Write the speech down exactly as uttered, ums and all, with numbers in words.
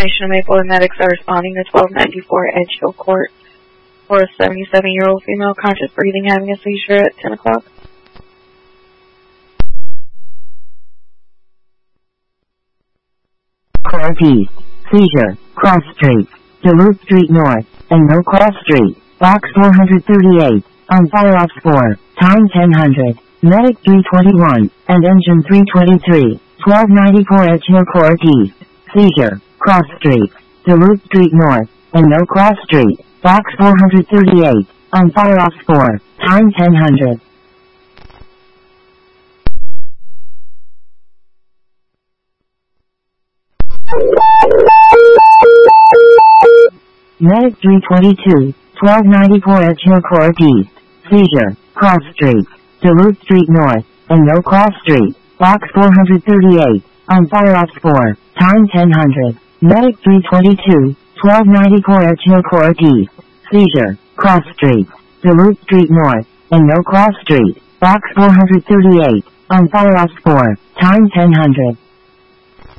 Information Maple and medics are responding to twelve ninety-four Edge Hill Court for a seventy-seven-year-old female conscious breathing having a seizure at ten o'clock. Court East, seizure, Cross Street, Duluth Street North, and No Cross Street, Box four thirty-eight, on fire ops four, time ten hundred, medic three twenty-one, and engine three twenty-three, twelve ninety-four Edge Hill Court East, seizure, Cross Street, Duluth Street North, and No Cross Street, Box four thirty-eight, on fire ops four, time ten hundred. Medic three twenty-two, twelve ninety-four Edge Hill Court East, seizure, Cross Street, Duluth Street North, and No Cross Street, Box four thirty-eight, on fire ops four, time ten hundred, medic three twenty-two, twelve ninety-four Edge Hill Court East, seizure, Cross Street, Duluth Street North, and No Cross Street, Box four thirty-eight, on fire ops four, time ten hundred.